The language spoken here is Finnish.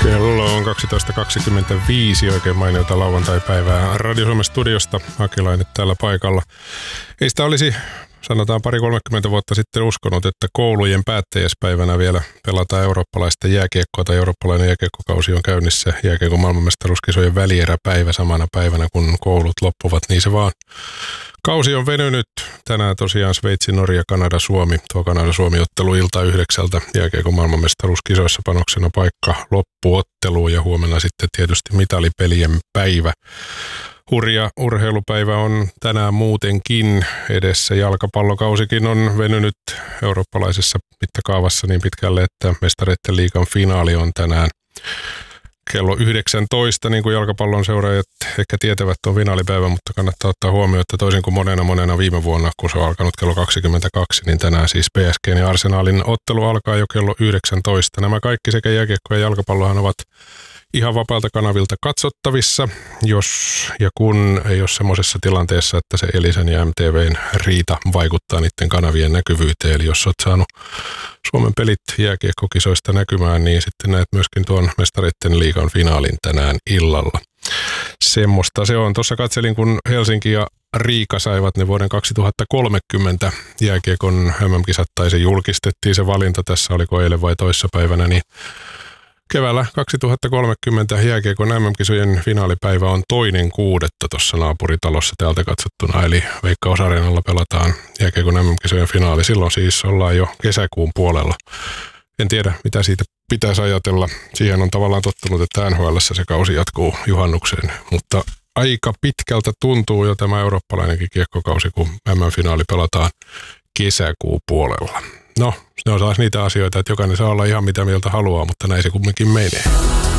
Kello on 12.25, oikein mainiota lauantai-päivää Radio Suomen studiosta. Akilainen täällä paikalla. Ei sitä olisi, sanotaan 20-30 vuotta sitten uskonut, että koulujen päättäjäispäivänä vielä pelataan eurooppalaista jääkiekkoa tai eurooppalainen jääkiekkokausi on käynnissä. Jääkiekon maailmanmestaruuskisojen välieräpäivä samana päivänä, kun koulut loppuvat, niin se vaan. Kausi on venynyt. Tänään tosiaan Sveitsi, Norja, Kanada, Suomi. Tuo Kanada-Suomi-ottelu ilta 9. Jääkiekon maailmanmestaruuskisoissa panoksena paikka loppuotteluun ja huomenna sitten tietysti mitalipelien päivä. Hurja urheilupäivä on tänään muutenkin edessä. Jalkapallokausikin on venynyt eurooppalaisessa mittakaavassa niin pitkälle, että Mestareiden liigan finaali on tänään kello 19, niin kuin jalkapallon seuraajat ehkä tietävät on finaalipäivä, mutta kannattaa ottaa huomioon, että toisin kuin monena viime vuonna, kun se on alkanut kello 22, niin tänään siis PSG:n ja Arsenalin ottelu alkaa jo kello 19. Nämä kaikki sekä jääkiekko ja jalkapallohan ovat ihan vapaalta kanavilta katsottavissa, jos ja kun ei ole semmoisessa tilanteessa, että se Elisen ja MTVn riita vaikuttaa niiden kanavien näkyvyyteen. Eli jos olet saanut Suomen pelit jääkiekkokisoista näkymään, niin sitten näet myöskin tuon Mestareiden liigan finaalin tänään illalla. Semmoista se on. Tuossa katselin, kun Helsinki ja Riika saivat ne vuoden 2030 jääkiekon MM-kisat, tai se julkistettiin se valinta, tässä oliko eilen vai toissapäivänä, niin keväällä 2030 jääkiekon MM-kisojen finaalipäivä on 2.6. tuossa naapuritalossa täältä katsottuna, eli Veikkaus-areenalla pelataan jääkiekon MM-kisojen finaali. Silloin siis ollaan jo kesäkuun puolella. En tiedä, mitä siitä pitäisi ajatella. Siihen on tavallaan tottunut, että NHL:ssä se kausi jatkuu juhannukseen, mutta aika pitkältä tuntuu jo tämä eurooppalainenkin kiekkokausi, kun MM-finaali pelataan kesäkuun puolella. No, ne on taas niitä asioita, että jokainen saa olla ihan mitä mieltä haluaa, mutta näin se kumminkin menee.